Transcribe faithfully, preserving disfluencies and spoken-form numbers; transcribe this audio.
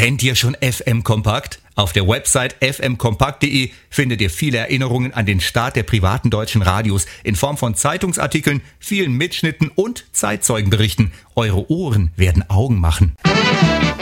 Kennt ihr schon F M Kompakt? Auf der Website f m kompakt punkt d e findet ihr viele Erinnerungen an den Start der privaten deutschen Radios in Form von Zeitungsartikeln, vielen Mitschnitten und Zeitzeugenberichten. Eure Ohren werden Augen machen.